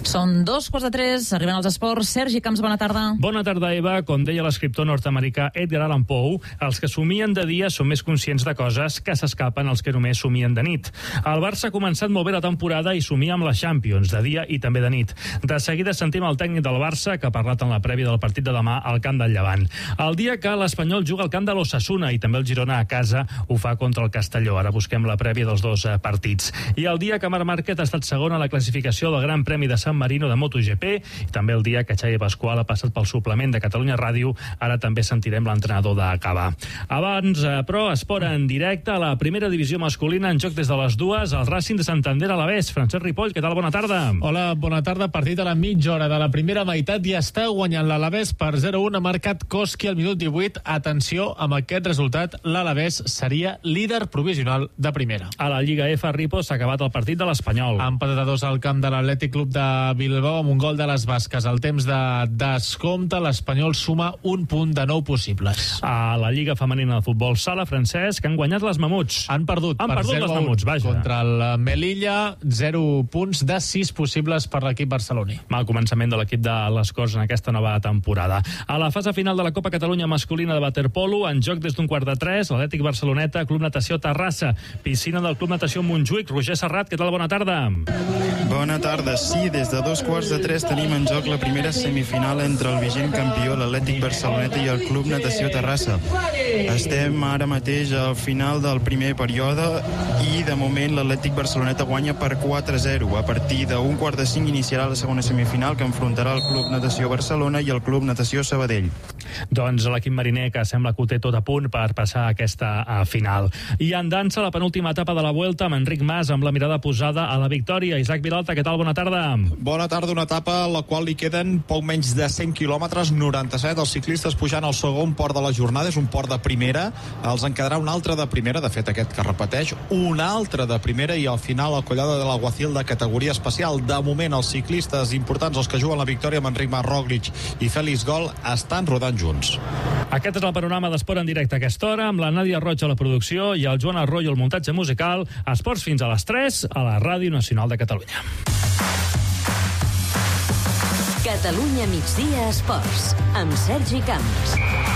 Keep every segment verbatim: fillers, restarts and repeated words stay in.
Són dos quarts de tres, arriben els esports. Sergi Camps, bona tarda. Bona tarda, Eva. Com deia l'escriptor nord-americà Edgar Allan Poe, els que somien de dia són més conscients de coses que s'escapen als que només somien de nit. El Barça ha començat molt bé la temporada i somia amb la Champions, de dia i també de nit. De seguida sentim el tècnic del Barça, que ha parlat en la prèvia del partit de demà al camp del Llevant. El dia que l'Espanyol juga al camp de l'Osasuna i també el Girona a casa ho fa contra el Castelló. Ara busquem la prèvia dels dos partits. I el dia que Marc Márquez ha estat segon a la classificació del Gran Premi de San Marino de MotoGP, i també el dia que Xavi Pasqual ha passat pel suplement de Catalunya Ràdio. Ara també sentirem l'entrenador d'Acabà. Abans, però, esport en directe a la primera divisió masculina, en joc des de les dues, el Racing de Santander a l'Alavés. Francesc Ripoll, què tal? Bona tarda. Hola, bona tarda. Partit a la mitja hora de la primera meitat i està guanyant l'Alavés per zero a un. Ha marcat Koski al minut divuit. Atenció, amb aquest resultat, l'Alavés seria líder provisional de primera. A la Lliga F, Ripo, s'ha acabat el partit de l'Espanyol. Ha empatat a dos al camp de l'Atlètic Club de Bilbao amb un gol de les basques. Al temps de descompte, l'Espanyol suma un punt de nou possibles. A la Lliga Femenina de Futbol Sala, Francesc, han guanyat les Mamuts. Han perdut, han per perdut les Mamuts, vaja. Contra el Melilla, zero punts de sis possibles per l'equip barceloní. Mal començament de l'equip de les Corts en aquesta nova temporada. A la fase final de la Copa Catalunya masculina de waterpolo, en joc des d'un quart de tres, l'Atlètic Barceloneta, Club Natació Terrassa, piscina del Club Natació Montjuïc. Roger Serrat, què tal? Bona tarda. Bona tarda. Sí, des de dos quarts de tres tenim en joc la primera semifinal entre el vigent campió, l'Atlètic Barceloneta, i el Club Natació Terrassa. Estem ara mateix al final del primer període i de moment l'Atlètic Barceloneta guanya per quatre a zero. A partir d'un quart de cinc iniciarà la segona semifinal, que enfrontarà el Club Natació Barcelona i el Club Natació Sabadell. Doncs l'equip mariner, que sembla que ho té tot a punt per passar a aquesta a final. I en dansa, la penúltima etapa de la Vuelta, amb Enric Mas, amb la mirada posada a la victòria. Isaac Vilalta, què tal? Bona tarda. Bona tarda, una etapa a la qual li queden poc menys de cent quilòmetres, noranta-set. Els ciclistes pujant al segon port de la jornada, és un port de primera. Els en quedarà un altre de primera, de fet aquest que repeteix, un altre de primera, i al final el collada de l'Aguacil de categoria especial. De moment els ciclistes importants, els que juguen la victòria amb Enric Mas, Roglic i Félix Gol, estan rodant junts. Aquest és el panorama d'esport en directe a aquesta hora, amb la Nàdia Roig a la producció i el Joan Arroyo al muntatge musical. Esports fins a les tres a la Ràdio Nacional de Catalunya. Catalunya migdia esports, amb Sergi Camps.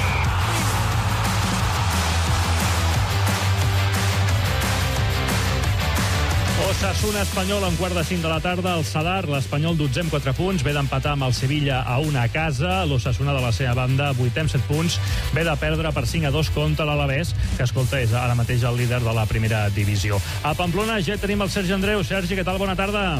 Osasuna Espanyol en quart de cinc de la tarda. El Sadar, l'Espanyol dotze amb quatre punts, ve d'empatar amb el Sevilla a una a casa. L'Osasuna, de la seva banda, vuit amb set punts, ve de perdre per cinc a dos contra l'Alavés, que, escolta, és ara mateix el líder de la primera divisió. A Pamplona ja tenim el Sergi Andreu. Sergi, què tal? Bona tarda.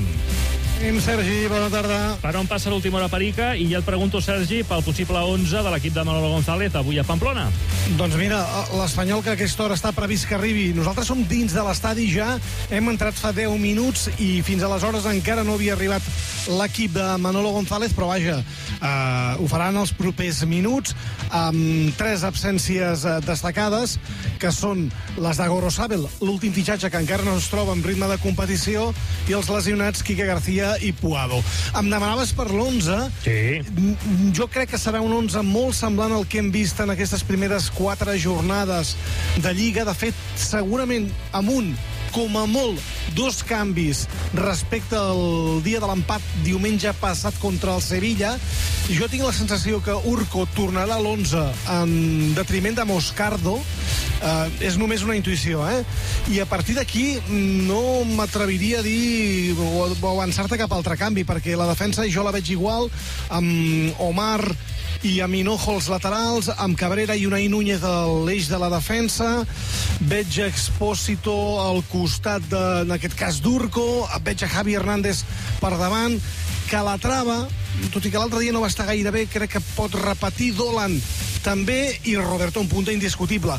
Sergi, bona tarda. Per on passa l'última hora perica? I ja et pregunto, Sergi, pel possible onze de l'equip de Manolo González avui a Pamplona. Doncs mira, l'Espanyol, que a aquesta hora està previst que arribi. Nosaltres som dins de l'estadi ja, hem entrat fa deu minuts i fins aleshores encara no havia arribat l'equip de Manolo González, però vaja, eh, ho faran els propers minuts, amb tres absències destacades, que són les de Gorosabel, l'últim fitxatge que encara no es troba en ritme de competició, i els lesionats Quique García i Puado. Em demanaves per l'onze. Sí. Jo crec que serà un onze molt semblant al que hem vist en aquestes primeres quatre jornades de Lliga. De fet, segurament amb un, com a molt, dos canvis respecte al dia de l'empat diumenge passat contra el Sevilla. Jo tinc la sensació que Urco tornarà a l'onze en detriment de Moscardo. Uh, és només una intuïció, eh? I a partir d'aquí no m'atreviria a dir o, o avançar-te cap altre canvi, perquè la defensa jo la veig igual, amb Omar i amb Hinojo als laterals, amb Cabrera i Unai Núñez a l'eix de la defensa, veig a Expósito al costat de, en aquest cas, d'Urco, veig a Javi Hernández per davant. Calatrava, tot i que l'altre dia no va estar gaire bé, crec que pot repetir. Dolan també, i Roberto un punta indiscutible.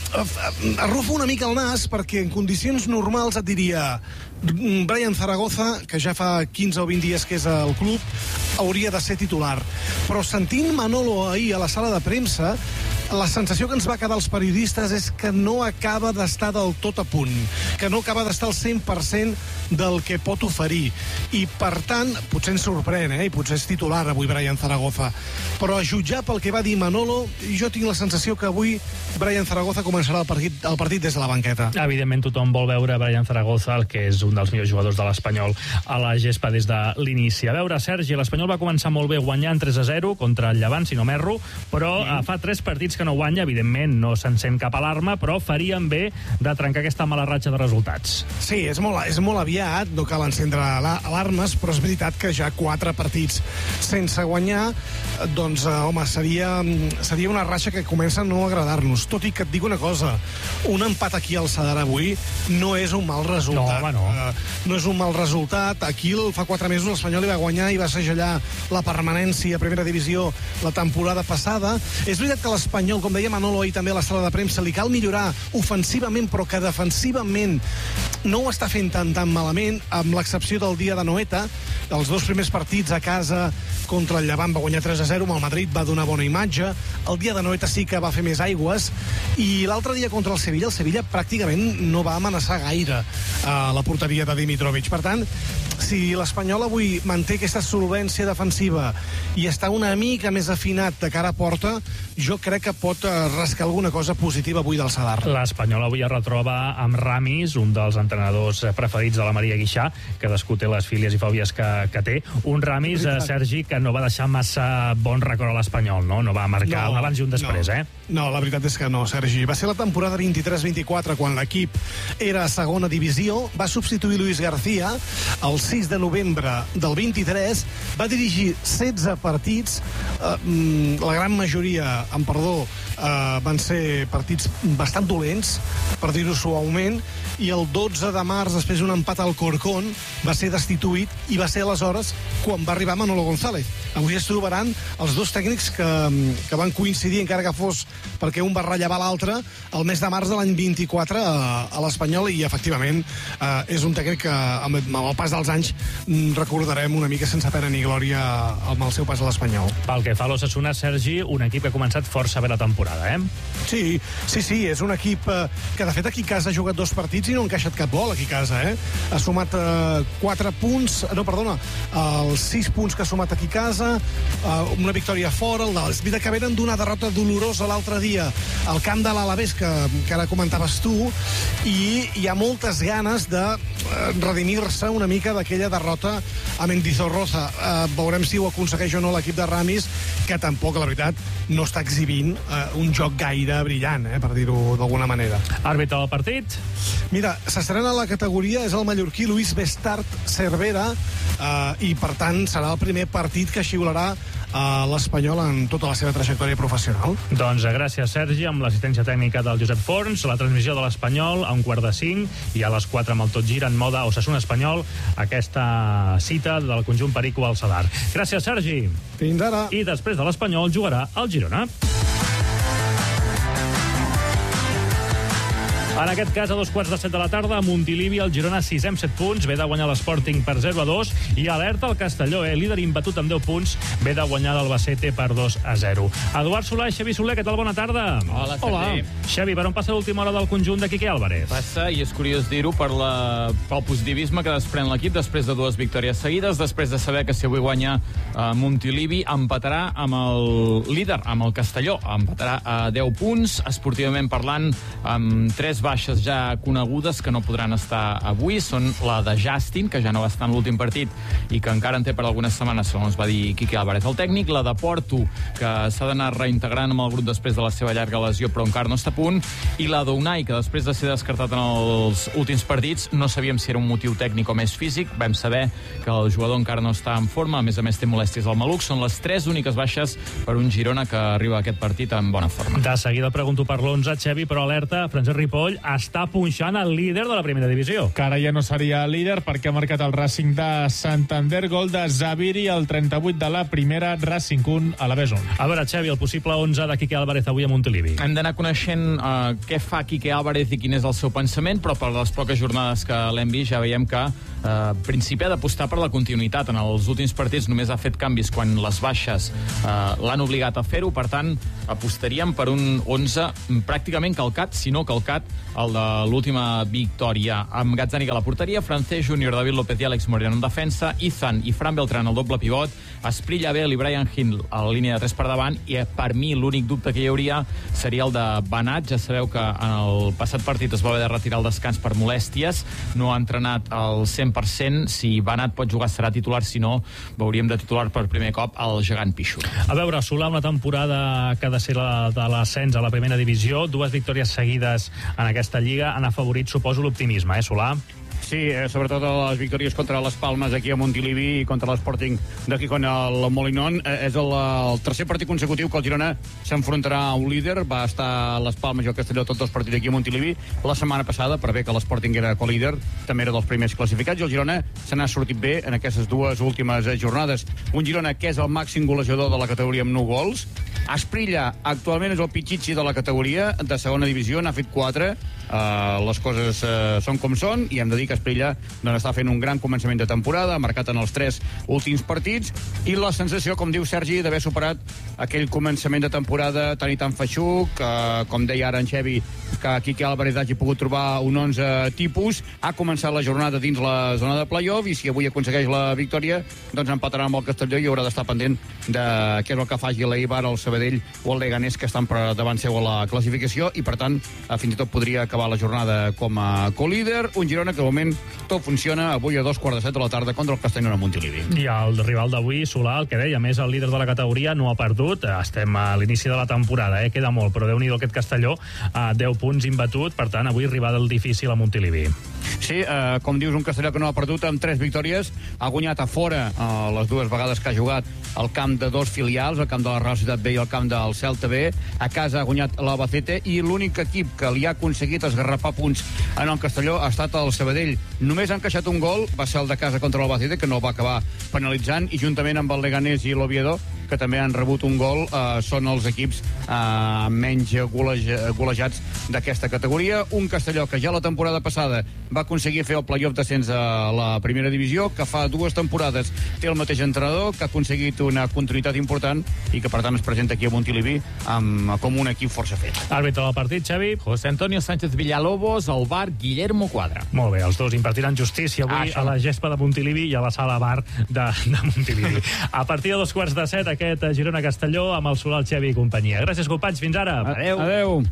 Arrufo una mica el nas perquè en condicions normals et diria Brian Zaragoza, que ja fa quinze o vint dies que és al club, hauria de ser titular. Però sentint Manolo ahir a la sala de premsa, la sensació que ens va quedar als periodistes és que no acaba d'estar del tot a punt, que no acaba d'estar al cent per cent del que pot oferir. I, per tant, potser ens sorprèn, eh? I potser és titular avui Brian Zaragoza. Però a jutjar pel que va dir Manolo, jo tinc la sensació que avui Brian Zaragoza començarà el partit, el partit des de la banqueta. Evidentment, tothom vol veure Brian Zaragoza, el que és un dels millors jugadors de l'Espanyol, a la gespa des de l'inici. A veure, Sergi, l'Espanyol va començar molt bé guanyant tres a zero contra el Llevant, si no m'erro, però mm. fa tres partits que no guanya, evidentment no se'n sent cap alarma, però farien bé de trencar aquesta mala ratxa de resultats. Sí, és molt, és molt aviat, no cal encendre alarmes, però és veritat que ja quatre partits sense guanyar, doncs, eh, home, seria, seria una ratxa que comença a no agradar-nos. Tot i que et dic una cosa, un empat aquí al Sadar avui no és un mal resultat. No, home, no. Uh, no és un mal resultat. Aquí fa quatre mesos l'Espanyol hi va guanyar i va segellar la permanència a primera divisió la temporada passada. És veritat que l'Espanyol, com deia Manolo ahir també a la sala de premsa, li cal millorar ofensivament, però que defensivament no ho està fent tan tan malament, amb l'excepció del dia de Noeta. Els dos primers partits a casa contra el Llevant va guanyar tres a zero, amb el Madrid va donar bona imatge. El dia de Noeta sí que va fer més aigües, i l'altre dia contra el Sevilla, el Sevilla pràcticament no va amenaçar gaire a la porteria de Dimitrovic. Per tant, si l'Espanyol avui manté aquesta solvència defensiva i està una mica més afinat de cara a porta, jo crec que pot rascar alguna cosa positiva avui del Sadar. L'Espanyol avui es retroba amb Ramis, un dels entrenadors preferits de la Maria Guixà, que cadascú té les fílies i fòbies que, que té. Un Ramis, eh, Sergi, que no va deixar massa bon record a l'Espanyol, no? No va marcar no, un abans i un després, no. eh? No, la veritat és que no, Sergi. Va ser la temporada vint-i-tres vint-i-quatre, quan l'equip era a segona divisió. Va substituir Luis García el sis de novembre del vint-i-tres. Va dirigir setze partits. Eh, la gran majoria, amb perdó, eh, van ser partits bastant dolents, per dir-ho suaument, i el dotze de març, després d'un empat al Corcón, va ser destituït, i va ser aleshores quan va arribar Manolo González. Avui es trobaran els dos tècnics que, que van coincidir, encara que fos perquè un va rellevar l'altre, el mes de març de l'any vint-i-quatre a, a l'Espanyol, i efectivament eh, és un tècnic que amb, amb el pas dels anys recordarem una mica sense pena ni glòria amb el seu pas a l'Espanyol. Pel que fa a l'Osasuna, Sergi, un equip que ha començat força bé la temporada, eh? Sí, sí, sí, és un equip eh, que de fet aquí a casa ha jugat dos partits i no ha encaixat cap gol aquí a casa, eh? Ha sumat eh, quatre punts, no, perdona, els sis punts que ha sumat aquí a casa, eh, una victòria fora, el de, és veritat que venen d'una derrota dolorosa l'altre dia al camp de l'Alavés, que, que ara comentaves tu, i hi ha moltes ganes de eh, redimir-se una mica d'aquella derrota a Mendizorroza. Eh, veurem si ho aconsegueix o no l'equip de Ramis, que tampoc, la veritat, no està exhibint eh, un joc gaire brillant, eh, per dir-ho d'alguna manera. Àrbitre del partit? Mira, s'estrena a la categoria, és el mallorquí Luis Bestart Cervera, eh, i per tant serà el primer partit que xiularà a l'Espanyol en tota la seva trajectòria professional. Doncs gràcies, Sergi, amb l'assistència tècnica del Josep Forns, la transmissió de l'Espanyol a un quart de cinc i a les quatre amb el Tot Gira en moda Osasuna Espanyol, aquesta cita del conjunt Perico al Sadar. Gràcies, Sergi. Fins ara. I després de l'Espanyol jugarà el Girona. En aquest cas, a dos quarts de set de la tarda, a Montilivi, el Girona sisè amb set punts, ve de guanyar l'Sporting per zero a dos, i alerta al Castelló, eh? Líder imbatut amb deu punts, ve de guanyar l'Albacete per dos a zero. Eduard Solà i Xavi Soler, què tal? Bona tarda. Hola, Sergi. Xavi, per on passa l'última hora del conjunt de Quique Álvarez? Passa, i és curiós dir-ho, per la, pel positivisme que desprèn l'equip després de dues victòries seguides, després de saber que si avui guanya eh, Montilivi, empatarà amb el líder, amb el Castelló, empatarà a deu punts, esportivament parlant, amb tres baixes ja conegudes que no podran estar avui. Són la de Justin, que ja no va estar en l'últim partit i que encara en té per algunes setmanes, segons va dir Quique Álvarez, el tècnic, la de Porto, que s'ha d'anar reintegrant amb el grup després de la seva llarga lesió, però encara no està a punt, i la d'Unai, que després de ser descartat en els últims partits, no sabíem si era un motiu tècnic o més físic. Vam saber que el jugador encara no està en forma, a més a més té molèsties al maluc. Són les tres úniques baixes per un Girona que arriba a aquest partit en bona forma. De seguida pregunto per l'onze, Xavi, però alerta, Francesc Ripoll està punxant el líder de la primera divisió. Que ara ja no seria el líder perquè ha marcat el Racing de Santander, gol de Zaviri, el trenta-vuit de la primera, Racing un, Alavés un. A veure, Xavi, el possible onze de Quique Álvarez avui a Montilivi. Hem d'anar coneixent uh, què fa Quique Álvarez i quin és el seu pensament, però per les poques jornades que l'hem vist ja veiem que eh, principi ha d'apostar per la continuïtat. En els últims partits només ha fet canvis quan les baixes eh, l'han obligat a fer-ho, per tant apostaríem per un onze pràcticament calcat, si no calcat, el de l'última victòria. Amb Gazzaniga a la porteria, Francesc Júnior, David López i Àlex Moreno en defensa, Izan i Fran Beltrán al doble pivot, Asprilla, Abel i Brian Hill a la línia de tres per davant, i per mi l'únic dubte que hi hauria seria el de Banat. Ja sabeu que en el passat partit es va haver de retirar el descans per molèsties, no ha entrenat al cent per cent. Si Banat pot jugar serà titular, si no veuríem de titular per primer cop el gegant Pichu. A veure, Solà, una temporada que ha de ser la de l'ascens a la primera divisió, dues victòries seguides en aquesta lliga han afavorit, suposo, l'optimisme, eh, Solà? Sí, eh, sobretot les victòries contra les Palmes aquí a Montilivi i contra l'Sporting d'aquí con el Molinón. Eh, és el, el tercer partit consecutiu que el Girona s'enfrontarà a un líder. Va estar a les Palmes i el Castelló tots dos partits aquí a Montilivi. La setmana passada, per bé que l'Sporting era co-líder, també era dels primers classificats, i el Girona se n'ha sortit bé en aquestes dues últimes jornades. Un Girona que és el màxim golejador de la categoria amb nou gols. Asprilla actualment és el pitxitxi de la categoria de segona divisió, n'ha fet quatre. Uh, les coses uh, són com són, i hem de dir que Asprilla doncs, està fent un gran començament de temporada, ha marcat en els tres últims partits, i la sensació, com diu Sergi, d'haver superat aquell començament de temporada tan i tan feixuc, uh, com deia ara en Xevi, que Quique Álvarez hagi pogut trobar un onze tipus. Ha començat la jornada dins la zona de play-off, i si avui aconsegueix la victòria, doncs empatarà amb el Castelló i haurà d'estar pendent de què és el que faci l'Eibar, el Sabadell o el Leganés, que estan per davant seu a la classificació, i per tant fins i tot podria acabar la jornada com a co-líder. Un Girona que de moment tot funciona avui a dos quarts de set de la tarda contra el Castelló a Montilivi. I el rival d'avui, Solà, el que deia, a més el líder de la categoria no ha perdut. Estem a l'inici de la temporada, eh? Queda molt, però Déu-n'hi-do aquest Castelló, a deu punts imbatut, per tant avui rival difícil a Montilivi. Sí, eh, com dius, un Castelló que no ha perdut amb tres victòries, ha guanyat a fora eh, les dues vegades que ha jugat al camp de dos filials, el camp de la Real Societat B i el camp del Celta B. A casa ha guanyat l'Albacete, i l'únic equip que li ha aconseguit esgarrapar punts en el Castelló ha estat el Sabadell. Només han encaixat un gol, va ser el de casa contra l'Albacete, que no el va acabar penalitzant, i juntament amb el Leganés i l'Oviedo, que també han rebut un gol, eh, són els equips eh, menys golege, golejats d'aquesta categoria. Un Castelló que ja la temporada passada va aconseguir fer el play-off d'ascens a la primera divisió, que fa dues temporades té el mateix entrenador, que ha aconseguit una continuïtat important i que per tant es presenta aquí a Montilivi amb, com un equip força fet. Àrbitre del partit, Xavi. José Antonio Sánchez Villalobos, el bar Guillermo Quadra. Molt bé, els dos impartiran justícia avui ah, a la gespa de Montilivi i a la sala bar de, de Montilivi. A partir de dos quarts de set, aquest Girona-Castelló amb el Solà, el Xavi i companyia. Gràcies, companys. Fins ara. Adéu. Adéu.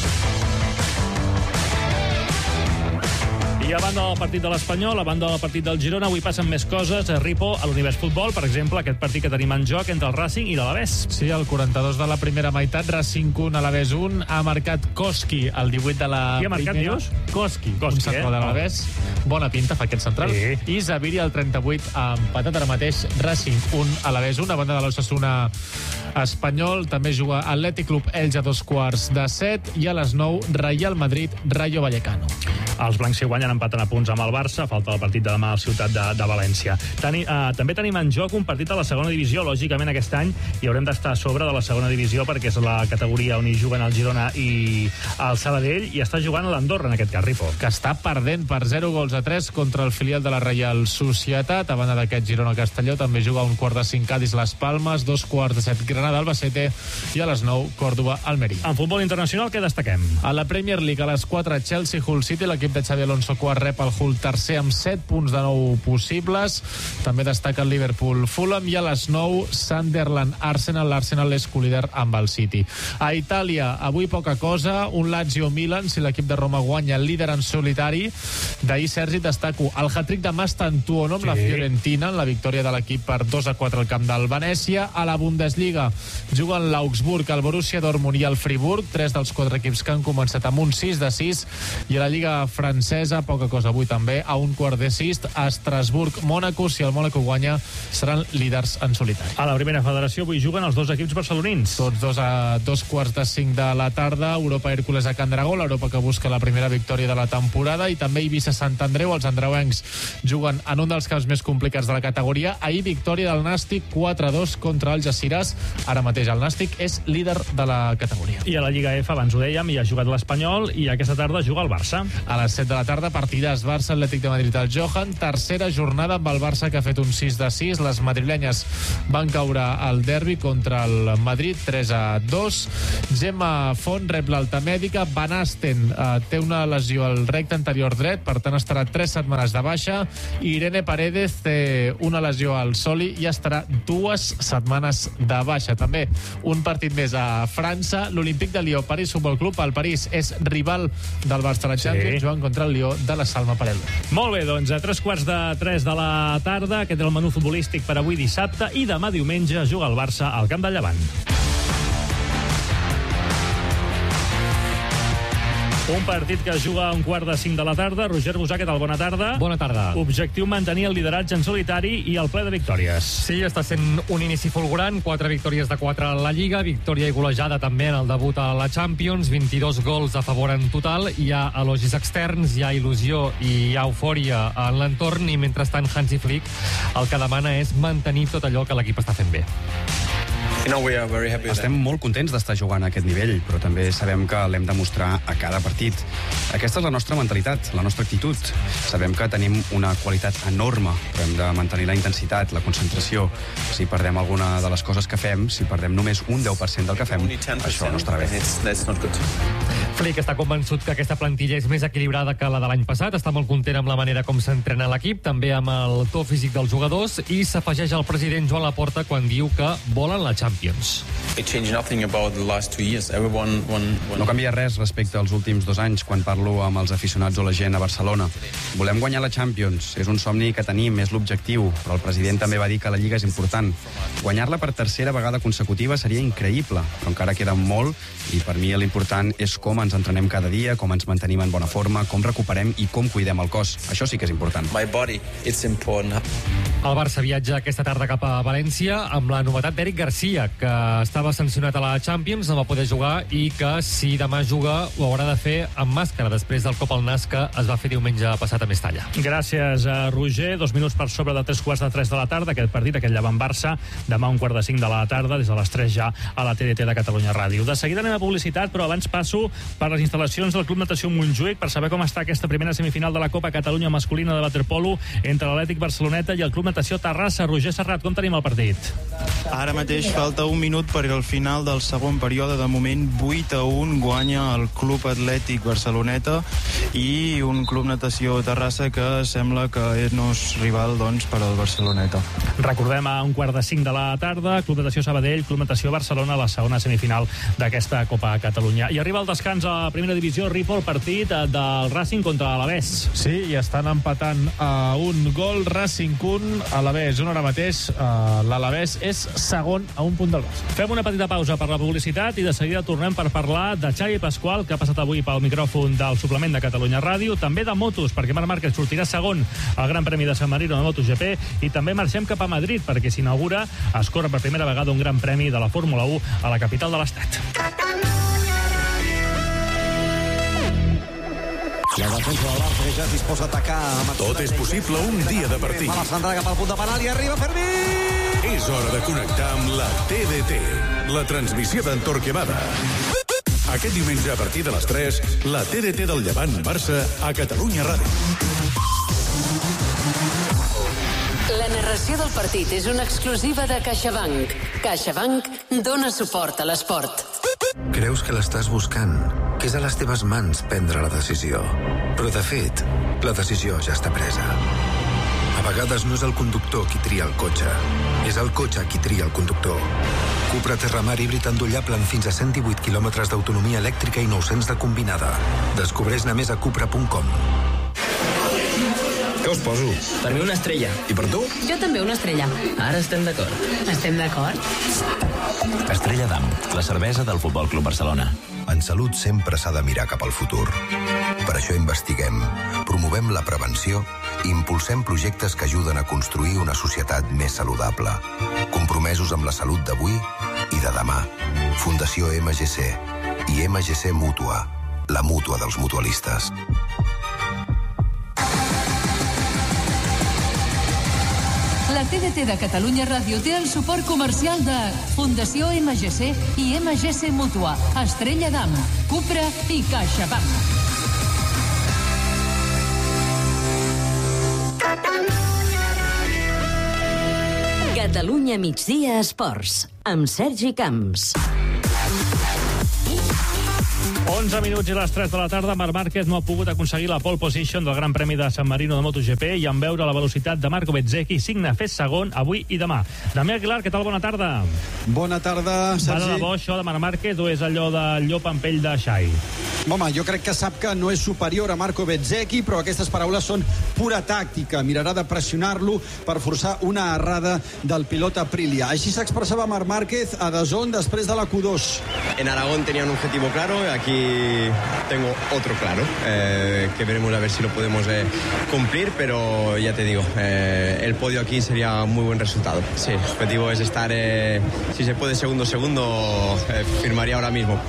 I a banda del partit de l'Espanyol, a banda del partit del Girona, avui passen més coses. A Ripo, a l'Univers Futbol, per exemple, aquest partit que tenim en joc entre el Racing i l'Alavés. Sí, el quaranta-dos de la primera meitat, Racing un, Alavés un. Ha marcat Koski, el divuit de la Qui ha marcat, primera. dius? Koski, Koski, un central eh? de l'Alavés. Bona pinta fa aquest central. Sí. I Zaviri, el trenta-vuit, ha empatat ara mateix. Racing un, Alavés un. A banda de l'Osasuna Espanyol, també juga Atlètic Club Elx a dos quarts de set, i a les nou, Real Madrid, Rayo Vallecano. Els blancs, si guanyen, empaten a punts amb el Barça. Falta el partit de demà al Ciutat de, de València. Teni, uh, també tenim en joc un partit a la segona divisió. Lògicament, aquest any hi haurem d'estar a sobre de la segona divisió, perquè és la categoria on hi juguen el Girona i el Sabadell, i està jugant l'Andorra, en aquest cas, Ripo. Que està perdent per zero gols a tres contra el filial de la Reial Societat. A banda d'aquest Girona-Castelló, també juga un quart de cinc Cádiz Las Palmes, dos quarts de set Granada-Albacete, i a les nou Córdoba-Almeria. En futbol internacional, què destaquem? A la Premier League, a les quatre, Chelsea-Hull City. L'equip de Xabi Alonso quart rep el Hull tercer amb set punts de nou possibles. També destaca el Liverpool-Fulham, i a les nou, Sunderland-Arsenal. L'Arsenal és colíder amb el City. A Itàlia, avui poca cosa. Un Lazio-Milan, si l'equip de Roma guanya, líder en solitari. D'ahir, Sergi, destaco el hat-trick de Mastantuono amb sí. la Fiorentina, en la victòria de l'equip per dos a quatre al camp del Venècia. A la Bundesliga juguen l'Augsburg, el Borussia Dortmund i el Friburg, tres dels quatre equips que han començat amb un sis de sis. I a la Lliga francesa, poca cosa avui també, a un quart de sis, a Estrasburg-Mònaco. Si el Mònaco guanya, seran líders en solitari. A la primera federació avui juguen els dos equips barcelonins. Tots dos a dos quarts de cinc de la tarda. Europa Hércules a Can Dragó, l'Europa que busca la primera victòria de la temporada, i també Eivissa Sant Andreu. Els andreuencs juguen en un dels camps més complicats de la categoria. Ahir, victòria del Nàstic quatre a dos contra el Algeciras. Ara mateix el Nàstic és líder de la categoria. I a la Lliga F, abans ho dèiem, hi ha jugat l'Espanyol, i aquesta tarda juga el Barça. A les set de la tarda, partit partidàs Barça Atlètic de Madrid al Johan. Tercera jornada amb el Barça, que ha fet un sis de sis. Les madrilenyes van caure al derbi contra el Madrid tres a dos. Gemma Font rep l'alta mèdica. Van Asten eh, té una lesió al recte anterior dret, per tant estarà tres setmanes de baixa. I Irene Paredes té una lesió al soli i estarà dues setmanes de baixa. També un partit més a França, l'Olímpic de Lió, París Futbol Club. El París és rival del Barça a la Champions, sí, jugant contra el Lió de la Salma Parello. Molt bé, doncs a tres quarts de tres de la tarda, aquest és el menú futbolístic per avui dissabte, i demà diumenge juga el Barça al Camp del Llevant. Un partit que es juga a un quart de cinc de la tarda. Roger Busà, què tal? Bona tarda. Bona tarda. Objectiu mantenir el lideratge en solitari i el ple de victòries. Sí, està sent un inici fulgurant. Quatre victòries de quatre a la Lliga, victòria i golejada també en el debut a la Champions, vint-i-dos gols a favor en total. Hi ha elogis externs, hi ha il·lusió i hi ha eufòria en l'entorn, i mentrestant Hansi Flick el que demana és mantenir tot allò que l'equip està fent bé. Estem molt contents d'estar jugant a aquest nivell, però també sabem que l'hem de mostrar a cada partit. Aquesta és la nostra mentalitat, la nostra actitud. Sabem que tenim una qualitat enorme, però hem de mantenir la intensitat, la concentració. Si perdem alguna de les coses que fem, si perdem només un deu per cent del que fem, això no estarà bé. Flick està convençut que aquesta plantilla és més equilibrada que la de l'any passat. Està molt content amb la manera com s'entrena l'equip, també amb el to físic dels jugadors, i s'afegeix el president Joan Laporta quan diu que volen la Champions. No canvia res respecte als últims dos anys quan parlo amb els aficionats o la gent a Barcelona. Volem guanyar la Champions, és un somni que tenim, és l'objectiu, però el president també va dir que la Lliga és important. Guanyar-la per tercera vegada consecutiva seria increïble, però encara queda molt, i per mi l'important és com ens entrenem cada dia, com ens mantenim en bona forma, com recuperem i com cuidem el cos. Això sí que és important. El Barça viatja aquesta tarda cap a València amb la novetat d'Eric Garcia, que estava sancionat a la Champions, no va poder jugar, i que si demà juga ho haurà de fer amb màscara després del cop al nas que es va fer diumenge passat a Mestalla. Gràcies a Roger. Dos minuts per sobre de tres quarts de tres de la tarda, aquest partit, aquest Llevant-Barça, demà un quart de cinc de la tarda, des de les tres ja a la T D T de Catalunya Ràdio. De seguida anem a publicitat, però abans passo per les instal·lacions del Club Natació Montjuïc per saber com està aquesta primera semifinal de la Copa Catalunya masculina de waterpolo entre l'Atlètic Barceloneta i el Club Natació Terrassa. Roger Serrat, com tenim el partit? Ara mateix falta un minut per al final del segon període. De moment vuit a un guanya el Club Atlètic Barceloneta, i un Club Natació Terrassa que sembla que no és rival, doncs, per al Barceloneta. Recordem, a un quart de cinc de la tarda, Club Natació Sabadell, Club Natació Barcelona, la segona semifinal d'aquesta Copa Catalunya. I arriba el descans a la primera divisió, Ripoll, partit del Racing contra l'Alavés. Sí, i estan empatant a un gol, Racing un, Alavés un. Ara mateix l'Alavés és segon a un punt del Barça. Fem una petita pausa per la publicitat i de seguida tornem per parlar de Xavi Pasqual, que ha passat avui pel micròfon del suplement de Catalunya Ràdio, també de motos, perquè Marc Márquez sortirà segon al Gran Premi de San Marino de MotoGP, i també marxem cap a Madrid, perquè s'inaugura, es corre per primera vegada un Gran Premi de la Fórmula u a la capital de l'Estat. La defensa de l'Arce ja es disposa a atacar. Tot és possible un dia de partit. Fa la centrada cap al punt de penal i arriba Fermí! És hora de connectar amb la T D T, la transmissió d'en Torquemada. Aquest diumenge a partir de les tres, la T D T del Llevant-Barça a Catalunya Ràdio. La narració del partit és una exclusiva de CaixaBank. CaixaBank dona suport a l'esport. Creus que l'estàs buscant, que és a les teves mans prendre la decisió. Però, de fet, la decisió ja està presa. A vegades no és el conductor qui tria el cotxe, és el cotxe qui tria el conductor. Cupra Terramar híbrid endollable amb fins a cent divuit quilòmetres d'autonomia elèctrica i nou-cents de combinada. Descobreix-ne més a cupra punt com. Què us poso? Per mi una estrella. I per tu? Jo també una estrella. Ara estem d'acord. Estem d'acord? Estrella d'Am, la cervesa del Futbol Club Barcelona. En salut sempre s'ha de mirar cap al futur. Per això investiguem, promovem la prevenció i impulsem projectes que ajuden a construir una societat més saludable. Compromesos amb la salut d'avui i de demà. Fundació M G C i M G C Mútua, la mútua dels mutualistes. La T D T de Catalunya Ràdio té el suport comercial de Fundació M G C i M G C Mútua, Estrella d'Am, Cupra i CaixaBank. Catalunya migdia esports, amb Sergi Camps. onze minuts i les tres de la tarda. Marc Márquez no ha pogut aconseguir la pole position del Gran Premi de San Marino de MotoGP i en veure la velocitat de Marco Bezzecchi signa fer segon avui i demà. Damià Aguilar, què tal? Bona tarda. Bona tarda, Sergi. Va de debò això de Marc Márquez o és allò de llop amb pell de xai? Home, jo crec que sap que no és superior a Marco Bezzecchi, però aquestes paraules són pura tàctica. Mirarà de pressionar-lo per forçar una errada del pilot Aprilia. Així s'expressava Marc Márquez a D A Z N després de la Q dos. En Aragón tenía un objetivo claro, aquí tengo otro claro, eh, que veremos a ver si lo podemos eh, cumplir, pero ya te digo, eh, el podio aquí sería un muy buen resultado. Sí, el objetivo es estar, eh, si se puede, segundo segundo, eh, firmaría ahora mismo.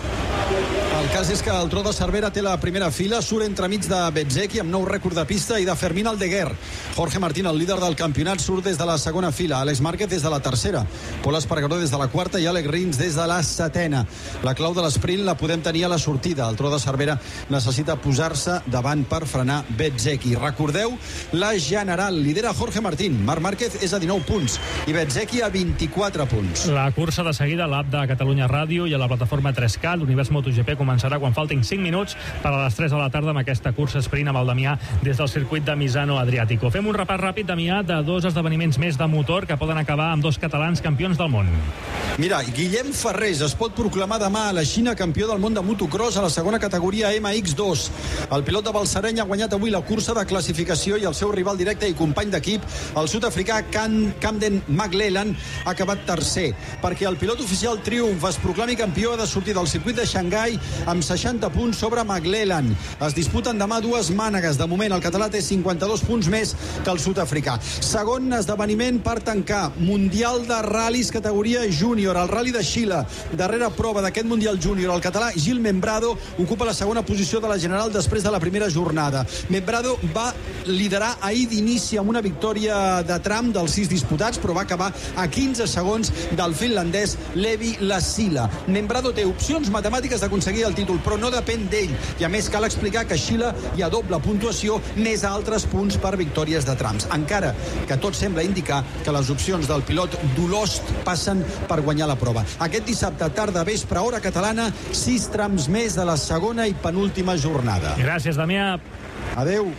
El cas és que el Tro de Cervera té la primera fila, surt entremig de Bezzecchi amb nou rècord de pista i de Fermín Aldeguer. Jorge Martín, el líder del campionat, surt des de la segona fila, Àlex Márquez des de la tercera, Pol Espargaró des de la quarta i Àlex Rins des de la setena. La clau de l'esprint la podem tenir a la sortida. El Tro de Cervera necessita posar-se davant per frenar Bezzecchi. Recordeu, la general lidera Jorge Martín, Marc Márquez és a dinou punts i Bezzecchi a vint-i-quatre punts. La cursa de seguida a l'app de Catalunya Ràdio i a la plataforma tres K, l'Univers MotoGP començarà quan faltin cinc minuts per a les tres de la tarda amb aquesta cursa sprint amb el Damià des del circuit de Misano Adriàtico. Fem un repàs ràpid, Damià, de dos esdeveniments més de motor que poden acabar amb dos catalans campions del món. Mira, Guillem Ferrés es pot proclamar demà a la Xina campió del món de motocross a la segona categoria M X dos. El pilot de Balsareny ha guanyat avui la cursa de classificació i el seu rival directe i company d'equip, el sud-africà Can Camden McLellan, ha acabat tercer. Perquè el pilot oficial Triumph es proclami campió ha de sortir del circuit de Xangai amb seixanta punts sobre McLellan. Es disputen demà dues mànegues. De moment, el català té cinquanta-dos punts més que el sud-africà. Segon esdeveniment per tancar. Mundial de ral·lis categoria júnior. El Rally de Xile. Darrera prova d'aquest Mundial júnior. El català Gil Membrado ocupa la segona posició de la general després de la primera jornada. Membrado va liderar ahir d'inici amb una victòria de tram dels sis disputats, però va acabar a quinze segons del finlandès Levi Lassila. Membrado té opcions matemàtiques d'aconseguir el títol, però no depèn d'ell. I a més cal explicar que a Xile hi ha doble puntuació més altres punts per victòries de trams. Encara que tot sembla indicar que les opcions del pilot d'Olost passen per guanyar la prova. Aquest dissabte, tarda vespre, hora catalana, sis trams més de la segona i penúltima jornada. Gràcies, Damià. Adeu.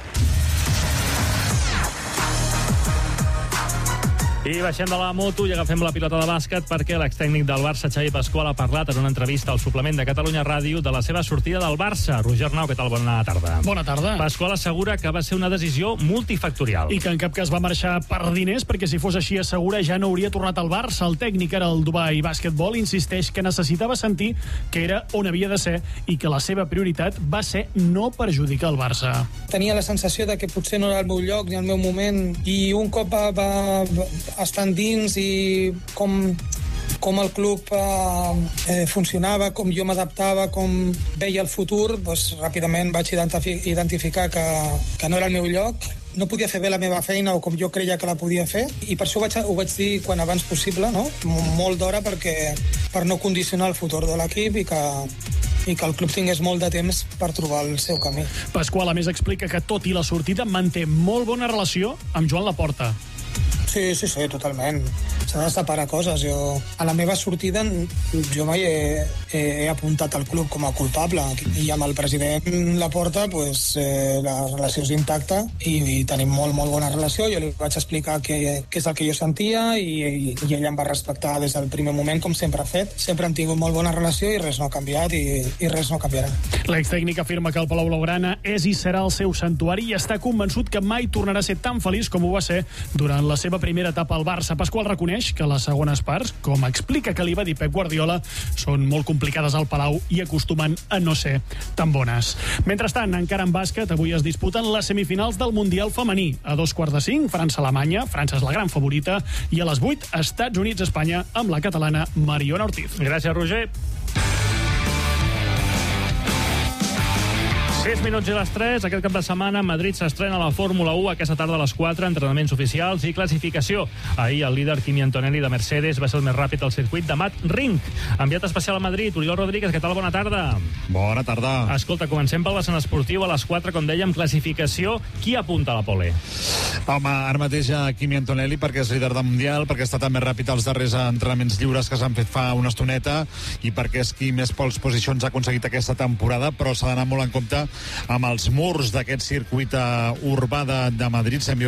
I baixem de la moto i agafem la pilota de bàsquet perquè l'extècnic del Barça, Xavi Pasqual, ha parlat en una entrevista al suplement de Catalunya Ràdio de la seva sortida del Barça. Roger Arnau, què tal? Bona tarda. Bona tarda. Pasqual assegura que va ser una decisió multifactorial. I que en cap cas va marxar per diners, perquè si fos així assegura ja no hauria tornat al Barça. El tècnic, ara el Dubai Basketball, insisteix que necessitava sentir que era on havia de ser i que la seva prioritat va ser no perjudicar el Barça. Tenia la sensació de que potser no era el meu lloc ni el meu moment, i un cop va, va estant dins i com, com el club eh, funcionava, com jo m'adaptava, com veia el futur, doncs ràpidament vaig identificar que, que no era el meu lloc. No podia fer bé la meva feina o com jo creia que la podia fer, i per això ho vaig, ho vaig dir quan abans possible, no? Molt d'hora, perquè per no condicionar el futur de l'equip i que i que el club tingués molt de temps per trobar el seu camí. Pasqual, a més, explica que tot i la sortida manté molt bona relació amb Joan Laporta. Sí, sí, sí, totalment. S'ha de separar coses. Jo, a la meva sortida, jo mai he, he, he apuntat al club com a culpable. I amb el president Laporta, pues, eh, la relació és intacta i, i tenim molt, molt bona relació. Jo li vaig explicar què, què és el que jo sentia i, i, i ell em va respectar des del primer moment, com sempre ha fet. Sempre hem tingut molt bona relació i res no ha canviat i, i res no canviarà. L'extècnic afirma que el Palau Blaugrana és i serà el seu santuari i està convençut que mai tornarà a ser tan feliç com ho va ser durant la seva primera etapa al Barça. Pasqual reconeix que les segones parts, com explica que li va dir Pep Guardiola, són molt complicades al Palau i acostumen a no ser tan bones. Mentrestant, encara en bàsquet, avui es disputen les semifinals del Mundial femení. A dos quarts de cinc, França-Alemanya, França és la gran favorita, i a les vuit, Estats Units-Espanya, amb la catalana Mariona Ortiz. Gràcies, Roger. sis minuts i les tres. Aquest cap de setmana Madrid s'estrena la Fórmula u aquesta tarda a les quatre, entrenaments oficials i classificació. Ahir el líder Kimi Antonelli de Mercedes va ser el més ràpid al circuit de Mat Ring. Enviat especial a Madrid, Oriol Rodríguez, què tal? Bona tarda. Bona tarda. Escolta, comencem pel vessant esportiu. A les quatre, com dèiem, classificació. Qui apunta a la pole? Home, ara mateix a Kimi Antonelli, perquè és líder de Mundial, perquè està també ràpid als darrers entrenaments lliures que s'han fet fa una estoneta i perquè és qui més pole positions ha aconseguit aquesta temporada, però s'ha d'anar molt en compte amb els murs d'aquest circuit urbà de, de Madrid.